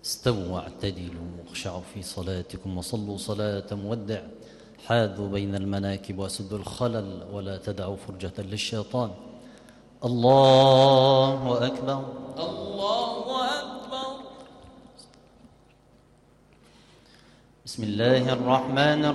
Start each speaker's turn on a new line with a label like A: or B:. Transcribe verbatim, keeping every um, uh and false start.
A: استووا واعتدلوا واخشعوا في صلاتكم وصلوا صلاة مودع. حاذوا بين المناكب وسدوا الخلل ولا تدعوا فرجة للشيطان. الله أكبر.
B: الله أكبر.
A: بسم الله الرحمن الرحيم.